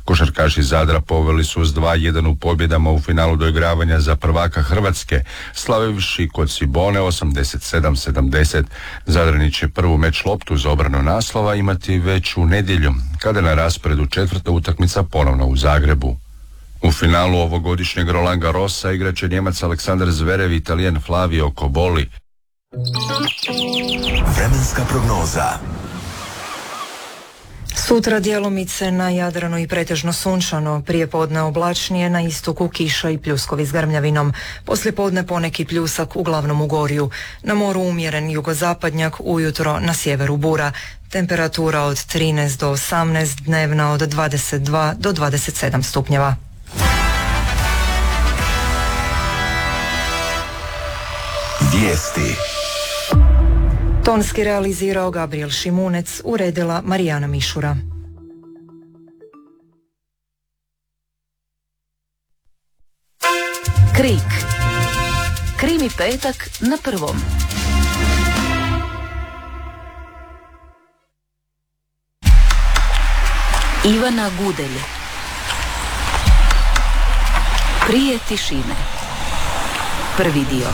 Košarkaši Zadra poveli su s 2-1 u pobjedama u finalu doigravanja za prvaka Hrvatske, slavivši kod Cibone 87-70. Zadrani će prvu meč loptu za obranu naslova imati već u nedjelju, kada je na rasporedu četvrta utakmica ponovno u Zagrebu. U finalu ovogodišnjeg Roland Garrosa igraće Njemac Aleksandar Zverev i Italijan Flavio Cobolli. Vremenska prognoza. Sutra djelomice na Jadranu i pretežno sunčano, prijepodne oblačnije, na istoku kiša i pljuskovi s grmljavinom. Poslijepodne poneki pljusak, uglavnom u Gorju. Na moru umjeren jugozapadnjak, ujutro na sjeveru bura. Temperatura od 13 do 18, dnevna od 22 do 27 stupnjeva. Vijesti. Tonski realizirao Gabriel Šimunec, uredila Marijana Mišura. Krik. Krimi petak na prvom. Ivana Gudelj. Prije tišine. Prvi dio.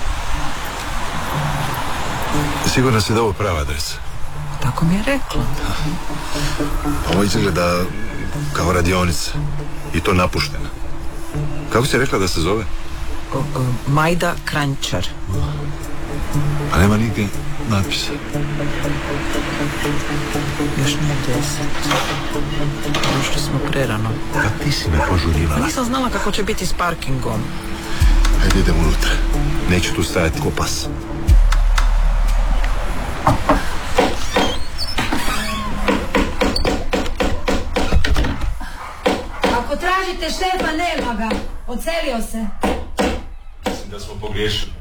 Sigurno si da ovo prava adresa? Tako mi je rekla. Ovo izgleda kao radionica. I to napuštena. Kako si rekla da se zove? Majda Kranjčar. A nema nigdje natpisa. Još nije 10. Došli smo prerano. Kako ti si me požurivala? Nisam znala kako će biti s parkingom. Ajde, idem unutra. Neću tu stajati ko pas. Ako tražite šefa, nema ga. Odselio se. Mislim da smo pogriješili.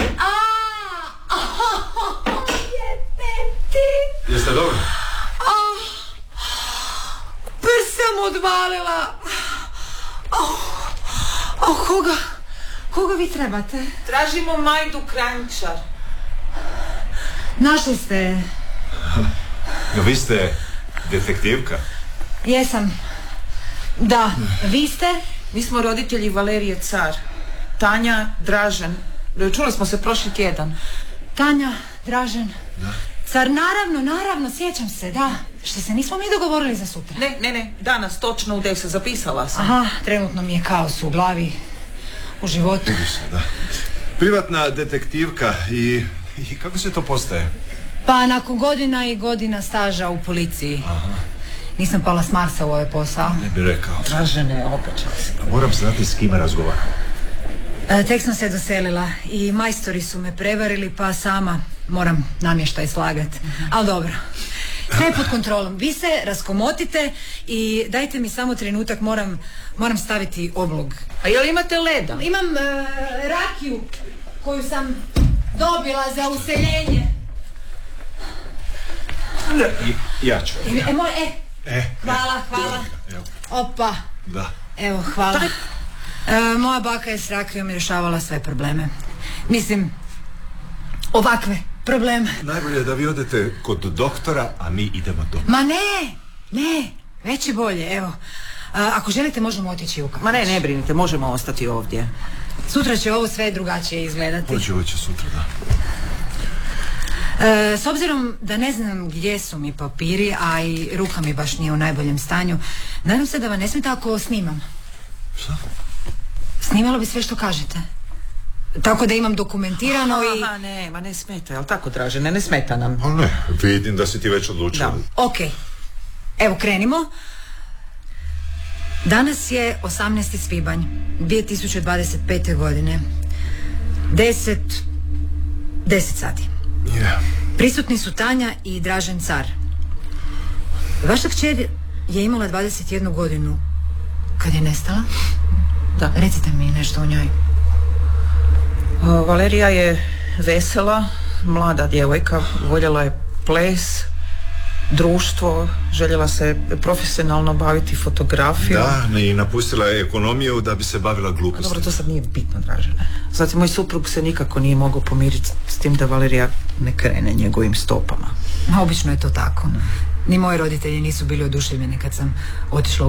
Jebeti. Jeste dobro? Prst sam odvalila. Koga vi trebate? Tražimo Majdu Kranjčar. Našli ste. Vi ste detektivka? Jesam. Da, vi ste? Mi smo roditelji Valerije Car. Tanja, Dražen. Čuli smo se prošli tjedan. Tanja, Dražen. Da. Car, naravno, sjećam se, da. Što se nismo mi dogovorili za sutra? Ne, danas, točno u 10, zapisala sam. Aha, trenutno mi je kaos u glavi, u životu. Vidiš se, da. Privatna detektivka i kako se to postaje? Pa nakon godina i godina staža u policiji. Aha. Nisam pala s Marsa u ovaj posao. Ne bi rekao. Dražene, opačala se. Moram znati s kime razgovaram. Tek sam se doselila i majstori su me prevarili, pa sama moram namještaj slagati. Ali dobro, sve je pod kontrolom. Vi se raskomotite i dajte mi samo trenutak, moram staviti oblog. A jel imate leda? Imam rakiju koju sam dobila za useljenje. Ja ću. Hvala. Opa. Da. Evo, hvala. Moja baka je s rakijom rješavala sve probleme. Mislim, ovakve probleme. Najbolje je da vi odete kod doktora, a mi idemo doma. Ma ne, već je bolje, evo. Ako želite, možemo otići u kafić. Ma ne brinite, možemo ostati ovdje. Sutra će ovo sve drugačije izgledati. Hoće sutra, da. S obzirom da ne znam gdje su mi papiri, a i ruka mi baš nije u najboljem stanju, nadam se da vam ne smeta ako snimam. Šta? Snimalo bi sve što kažete. Tako da imam dokumentirano i... Aha, ne smeta, jel tako, Dražene, ne smeta nam. Ali ne, vidim da si ti već odlučila. Ok, evo krenimo. Danas je 18. svibanj 2025. godine. 10 sati. Yeah. Prisutni su Tanja i Dražen Car. Vaša kćer je imala 21 godinu kad je nestala? Da. Recite mi nešto o njoj. Valerija je vesela, mlada djevojka, voljela je ples, društvo, željela se profesionalno baviti fotografijom. Da, i napustila je ekonomiju da bi se bavila glupostima. Dobro, to sad nije bitno, Dražene. Zatim, moj suprug se nikako nije mogao pomiriti s tim da Valerija ne krene njegovim stopama. Obično je to tako. Ni moji roditelji nisu bili oduševljeni kad sam otišla